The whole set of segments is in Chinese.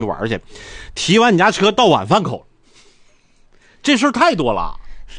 玩去，提完你家车到晚饭口，这事儿太多了。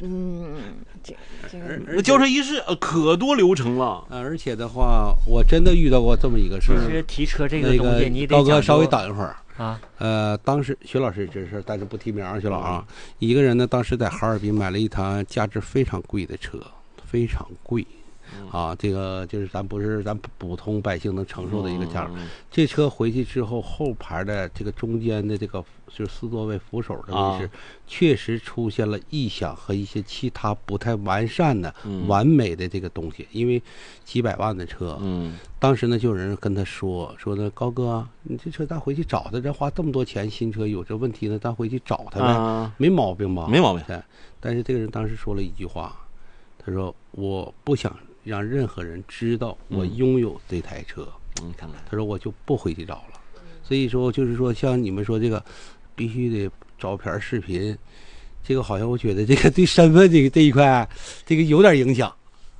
交车仪式可多流程了。 而且的话，我真的遇到过这么一个事儿。 其实提车这个东西，你得高哥稍微等一会儿啊。 当时徐老师这事，但是不提名啊，徐老啊，一个人呢，当时在哈尔滨买了一台价值非常贵的车，非常贵。这个就是不是咱普通百姓能承受的一个价格。这车回去之后，后排的这个中间的这个就是4座位扶手的位置，确实出现了异响和一些其他不太完善的、完美的这个东西。因为几百万的车，当时呢就有人跟他说呢，高哥，你这车咱回去找他，咱花这么多钱新车有这问题呢，咱回去找他呗，没毛病吧？ 没毛病。 但是这个人当时说了一句话，他说我不想让任何人知道我拥有这台车。 看看， 他说我就不回去找了。所以说就是说，像你们说这个必须得照片视频，这个好像我觉得这个对身份这一块，这个有点影响。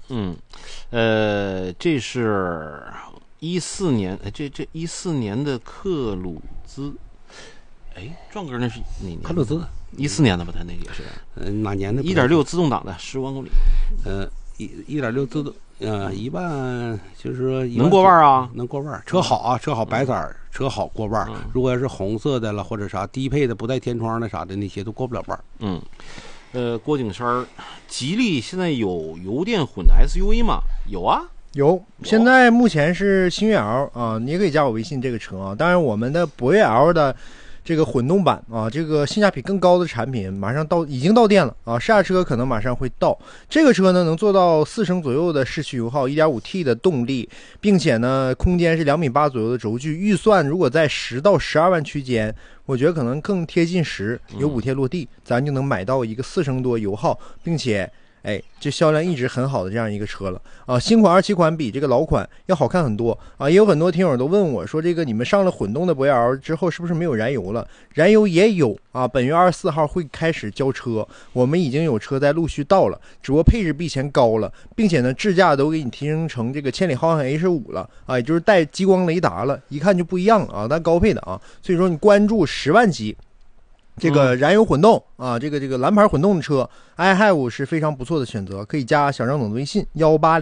这是14年，这14年的克鲁兹，壮哥那是哪年？ 克鲁兹 14年的吧？他那个也是， 哪年的 ？1.6自动挡的15万公里。 1.6自动，1万就是说能过弯啊？ 能过弯，车好啊，车好白色，车好过弯。如果要是红色的了或者啥低配的不带天窗的啥的那些都过不了弯。 郭景山，吉利现在有油电混的 SUV 吗？有啊， 有。现在目前是星越 L 啊，你也可以加我微信这个车啊。当然，我们的博越 L 的这个混动版啊，这个性价比更高的产品马上已经到店了啊，下车可能马上会到。这个车呢能做到4升左右的市区油耗， 1.5T 的动力，并且呢空间是2.8米左右的轴距，预算如果在10到12万区间，我觉得可能更贴近10，有补贴落地，咱就能买到一个4升多油耗，并且这销量一直很好的这样一个车了啊！新款27款比这个老款要好看很多啊！也有很多听友都问我说，这个你们上了混动的博越 L 之后，是不是没有燃油了？燃油也有啊！本月24号会开始交车，我们已经有车在陆续到了，只不过配置比以前高了，并且呢，智驾都给你提升成这个千里浩瀚 H5 了啊，也就是带激光雷达了，一看就不一样了啊！但高配的啊，所以说你关注10万级。这个燃油混动啊，这个蓝牌混动的车 iHave 是非常不错的选择，可以加小张总的微信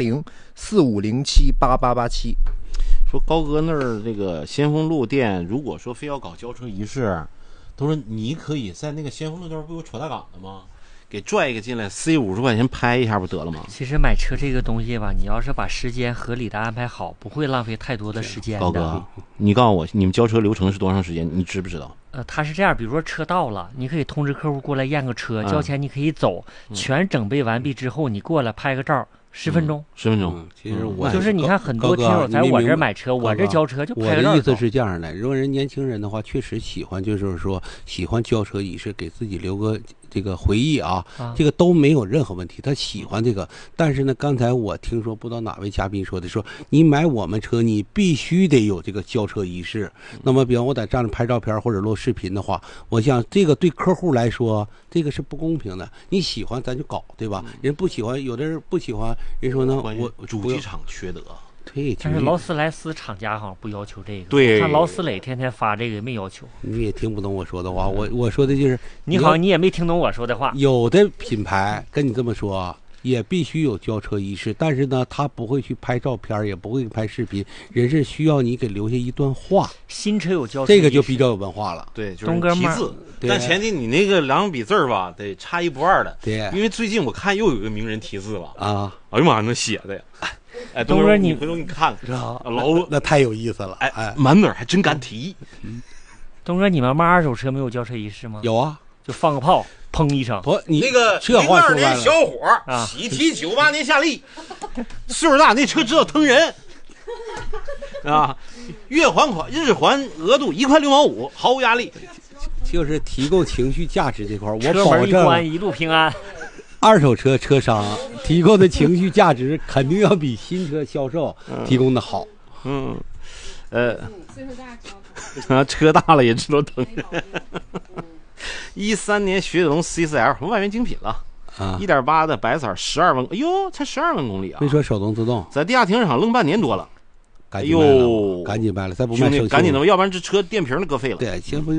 18045078887。 说高哥那儿这个先锋路店，如果说非要搞交车仪式，他说你可以在那个先锋路店不有炒大岗的吗？给拽一个进来，塞50块钱拍一下不得了吗？ 其实买车这个东西吧，你要是把时间合理的安排好，不会浪费太多的时间的。 高哥，你告诉我，你们交车流程是多长时间？你知不知道？ 他是这样，比如说车到了，你可以通知客户过来验个车，交钱你可以走，全整备完毕之后，你过来拍个照。10分钟 ，10分钟。 其实我就是你看很多听友在我这买车，我这交车就拍个照。 我的意思是这样的，如果人年轻人的话，确实喜欢，就是说喜欢交车仪式，给自己留个这个回忆啊，这个都没有任何问题。他喜欢这个，但是呢，刚才我听说不知道哪位嘉宾说的，说你买我们车，你必须得有这个交车仪式。那么，比方我在站着拍照片或者录视频的话，我想这个对客户来说，这个是不公平的。你喜欢咱就搞，对吧？人不喜欢，有的人不喜欢，人说呢，我主机厂缺德。 对， 但是劳斯莱斯厂家好像不要求这个。 对， 看劳斯磊天天发这个没要求。 你也听不懂我说的话，我说的就是你好像你也没听懂我说的话。 有的品牌跟你这么说，也必须有交车仪式，但是呢，他不会去拍照片，也不会拍视频，人是需要你给留下一段话。 新车有交车仪式， 这个就比较有文化了。 对，就是题字，但前提你那个2笔字吧，得差1不2的。 对， 因为最近我看又有一个名人题字了啊！ 哎呀妈，那写的呀！ 东哥， 你回头你看看， 老那太有意思了。 满嘴还真敢提。 东哥，你们卖2手车没有交车仪式吗？ 有啊， 就放个炮，砰一声。 不，你那个02年小伙啊， 喜提98年夏利，岁数大那车知道疼人啊！月还款，日还额度1块6毛5，毫无压力。 就是提供情绪价值这块，我车门一关，一路平安。 二手车车商提供的情绪价值肯定要比新车销售提供的好。 岁数大车大了也知道疼。13年雪铁龙 CCL 万元精品了啊，1.8的白色，12万，哎呦，才12万公里啊！ 没说手动自动， 在地下停车场愣半年多了。 赶紧卖了， 呦赶紧卖了，再不卖兄弟， 生锈赶紧的吧，要不然这车电瓶都搁废了。 对，先锋